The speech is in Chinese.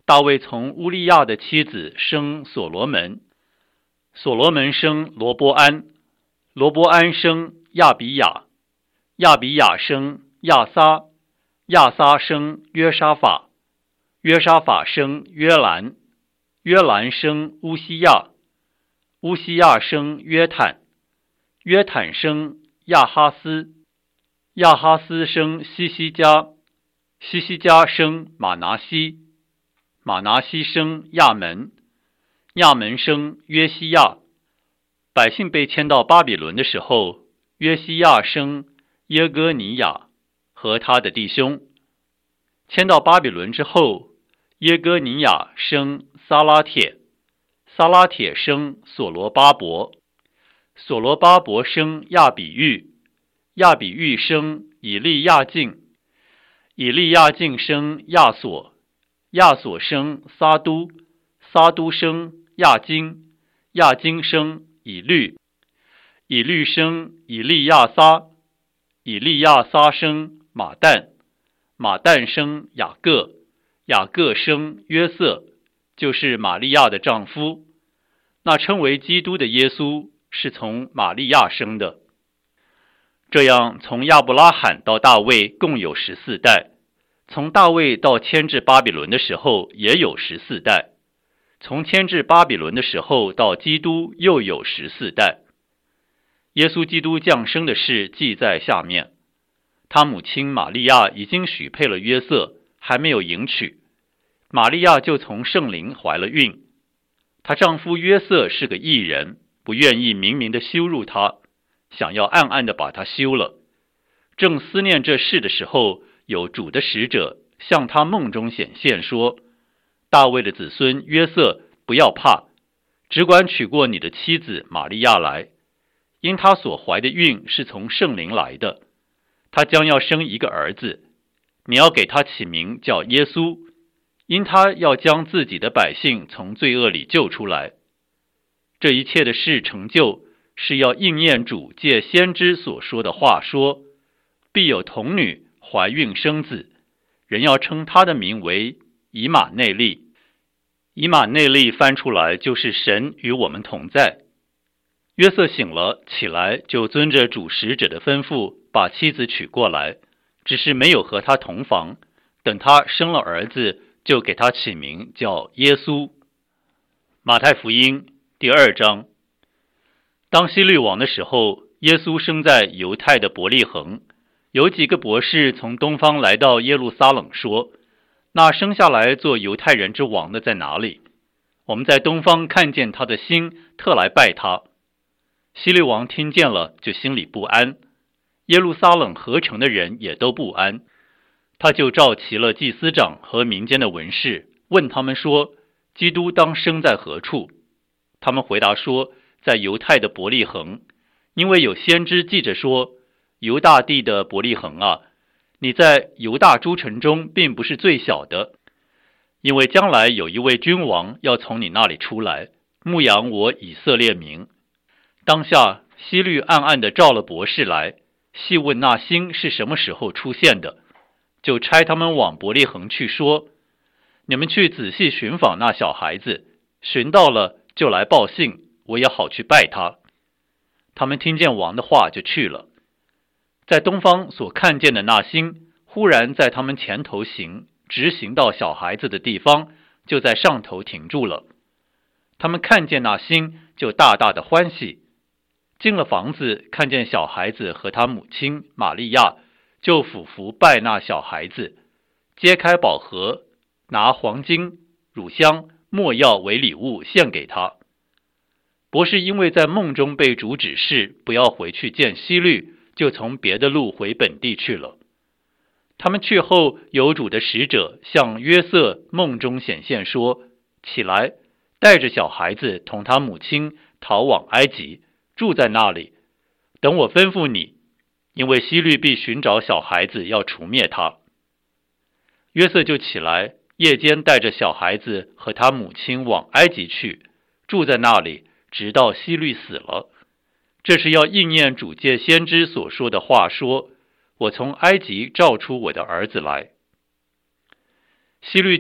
大卫从乌利亚的妻子生所罗门，所罗门生罗波安，罗波安生亚比雅，亚比雅生亚撒，亚撒生约沙法，约沙法生约兰，约兰生乌西亚，乌西亚生约坦，约坦生亚哈斯，亚哈斯生西西家，西西家生马拿西，马拿西生亚门，亚门生约西亚。百姓被迁到巴比伦的时候，约西亚生耶哥尼亚和他的弟兄。迁到巴比伦之后，耶哥尼亚生撒拉铁，撒拉铁生所罗巴伯，所罗巴伯生亚比喻，亚比喻生以利亚敬，以利亚敬生亚索，亚索生撒都，撒都生亚金，亚金生以律，以律生以利亚撒，以利亚撒生马旦，马旦生雅各，雅各生约瑟，就是玛利亚的丈夫。那称为基督的耶稣是从玛利亚生的。这样从亚伯拉罕到大卫共有14代，从大卫到迁至巴比伦的时候也有14代，从迁至巴比伦的时候到基督又有14代。耶稣基督降生的事记在下面。他母亲玛利亚已经许配了约瑟，还没有迎娶，玛利亚就从圣灵怀了孕。她丈夫约瑟是个义人，不愿意明明的羞辱她，想要暗暗的把她休了。正思念这事的时候，有主的使者向他梦中显现说，大卫的子孙约瑟，不要怕，只管娶过你的妻子玛利亚来，因她所怀的孕是从圣灵来的，她将要生一个儿子，你要给他起名叫耶稣，因他要将自己的百姓从罪恶里救出来。这一切的事成就，是要应验主借先知所说的话说，必有童女怀孕生子，人要称他的名为以马内利。以马内利翻出来就是神与我们同在。约瑟醒了，起来就遵着主使者的吩咐，把妻子娶过来，只是没有和他同房。等他生了儿子，就给他起名叫耶稣。马太福音第2章。当希律王的时候，耶稣生在犹太的伯利恒。有几个博士从东方来到耶路撒冷，说，那生下来做犹太人之王的在哪里？我们在东方看见他的星，特来拜他。希律王听见了，就心里不安，耶路撒冷合城的人也都不安。他就召齐了祭司长和民间的文士，问他们说，基督当生在何处？他们回答说，在犹太的伯利恒，因为有先知记着说，犹大地的伯利恒啊，你在犹大诸城中并不是最小的，因为将来有一位君王要从你那里出来，牧养我以色列民。当下希律暗暗地召了博士来，细问那星是什么时候出现的，就差他们往伯利恒去，说，你们去仔细寻访那小孩子，寻到了就来报信，我也好去拜他。他们听见王的话就去了。在东方所看见的那星，忽然在他们前头行，直行到小孩子的地方，就在上头停住了。他们看见那星，就大大的欢喜。进了房子，看见小孩子和他母亲玛利亚，就俯伏拜那小孩子，揭开宝盒，拿黄金、乳香、没药为礼物献给他。博士因为在梦中被主指示不要回去见希律，就从别的路回本地去了。他们去后，有主的使者向约瑟梦中显现说，起来，带着小孩子同他母亲逃往埃及，住在那里，等我吩咐你，因为希律必寻找小孩子要除灭他。约瑟就起来，夜间带着小孩子和他母亲往埃及去，住在那里，直到希律死了。这是要应验主借先知所说的话说，我从埃及召出我的儿子来。希律